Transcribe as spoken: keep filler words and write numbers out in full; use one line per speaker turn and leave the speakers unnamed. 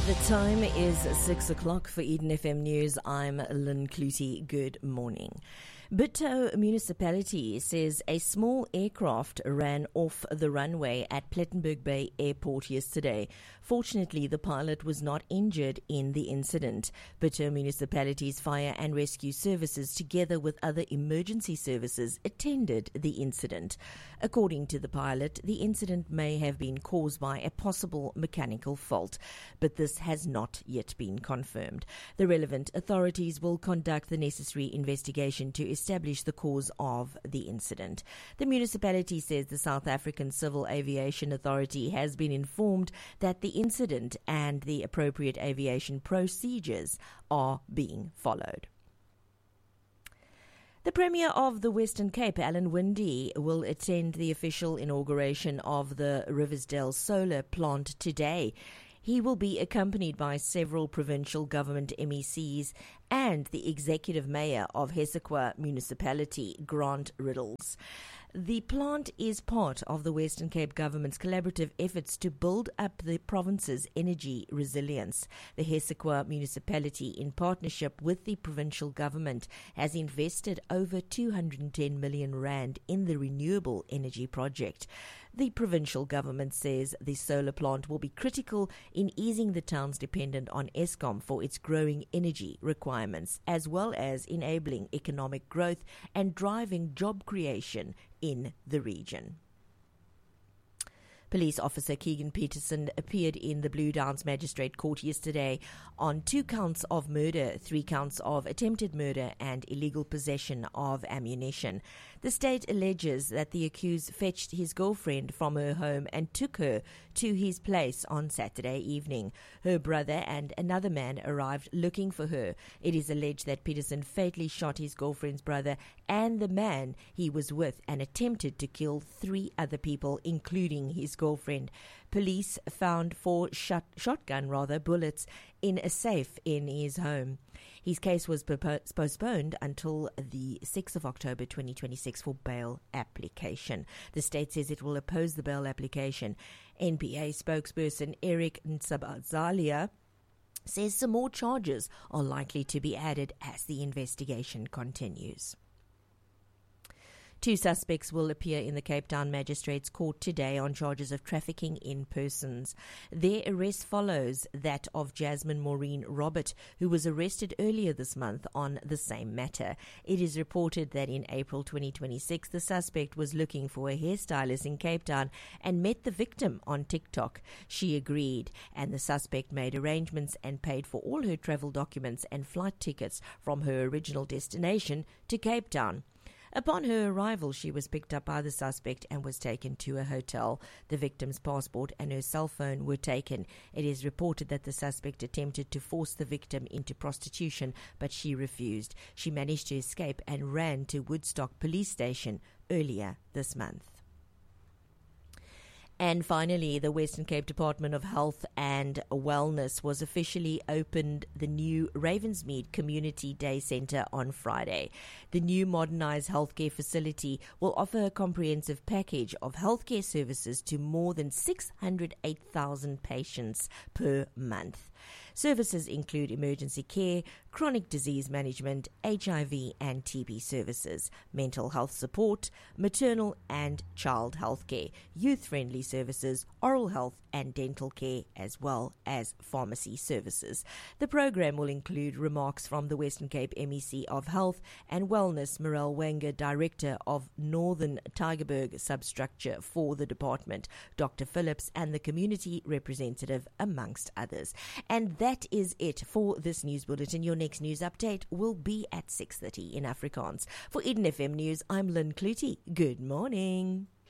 The time is six o'clock for Eden F M News. I'm Lynn Clutie. Good morning. Bito Municipality says a small aircraft ran off the runway at Plettenberg Bay Airport yesterday. Fortunately, the pilot was not injured in the incident. Bito Municipality's fire and rescue services, together with other emergency services, attended the incident. According to the pilot, the incident may have been caused by a possible mechanical fault, but this has not yet been confirmed. The relevant authorities will conduct the necessary investigation to establish the cause of the incident. The municipality says the South African Civil Aviation Authority has been informed that the incident and the appropriate aviation procedures are being followed. The Premier of the Western Cape, Alan Winde, will attend the official inauguration of the Riversdale Solar Plant today. He will be accompanied by several provincial government M E Cs and the executive mayor of Hessequa Municipality, Grant Riddles. The plant is part of the Western Cape government's collaborative efforts to build up the province's energy resilience. The Hessequa Municipality, in partnership with the provincial government, has invested over two hundred ten million rand in the renewable energy project. The provincial government says the solar plant will be critical in easing the towns dependent on Eskom for its growing energy requirements, as well as enabling economic growth and driving job creation in the region. Police officer Keegan Peterson appeared in the Blue Downs Magistrate Court yesterday on two counts of murder, three counts of attempted murder and illegal possession of ammunition. The state alleges that the accused fetched his girlfriend from her home and took her to his place on Saturday evening. Her brother and another man arrived looking for her. It is alleged that Peterson fatally shot his girlfriend's brother and the man he was with and attempted to kill three other people, including his girlfriend. Police found four shot, shotgun rather bullets in a safe in his home. His case was postponed until the sixth of October twenty twenty-six for bail application. The state says it will oppose the bail application. N P A spokesperson Eric Nsabazalia says some more charges are likely to be added as the investigation continues. Two suspects will appear in the Cape Town Magistrates Court today on charges of trafficking in persons. Their arrest follows that of Jasmine Maureen Robert, who was arrested earlier this month on the same matter. It is reported that in April twenty twenty-six, the suspect was looking for a hairstylist in Cape Town and met the victim on TikTok. She agreed, and the suspect made arrangements and paid for all her travel documents and flight tickets from her original destination to Cape Town. Upon her arrival, she was picked up by the suspect and was taken to a hotel. The victim's passport and her cell phone were taken. It is reported that the suspect attempted to force the victim into prostitution, but she refused. She managed to escape and ran to Woodstock Police Station earlier this month. And finally, the Western Cape Department of Health and Wellness was officially opened the new Ravensmead Community Day Centre on Friday. The new modernised healthcare facility will offer a comprehensive package of healthcare services to more than six hundred eight thousand patients per month. Services include emergency care, chronic disease management, H I V and T B services, mental health support, maternal and child health care, youth-friendly services, oral health and dental care, as well as pharmacy services. The program will include remarks from the Western Cape M E C of Health and Wellness, Morel Wenger, Director of Northern Tygerberg Substructure for the department, Doctor Phillips, and the community representative, amongst others. And that is it for this news bulletin. Your next news update will be at six thirty in Afrikaans. For Eden F M News, I'm Lynn Clutie. Good morning.